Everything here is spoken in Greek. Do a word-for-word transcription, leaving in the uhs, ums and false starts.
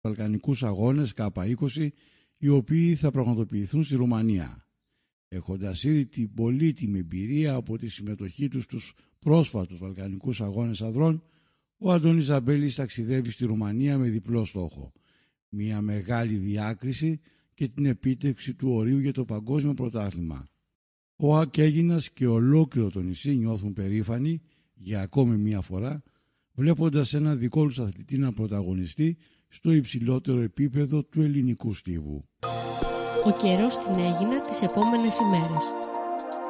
Βαλκανικούς Αγώνες Κάπα είκοσι, οι οποίοι θα πραγματοποιηθούν στη Ρουμανία. Έχοντας ήδη την πολύτιμη εμπειρία από τη συμμετοχή τους στους πρόσφατους Βαλκανικούς Αγώνες Ανδρών, ο Αντώνης Ζαμπέλης ταξιδεύει στη Ρουμανία με διπλό στόχο: μια μεγάλη διάκριση και την επίτευξη του ορίου για το παγκόσμιο πρωτάθλημα. Ο Ακέγινας και ολόκληρο το νησί νιώθουν περήφανοι για ακόμη μία φορά, βλέποντας ένα δικό τους αθλητή να πρωταγωνιστεί στο υψηλότερο επίπεδο του ελληνικού στίβου. Ο καιρός στην Αίγινα τις επόμενες ημέρες.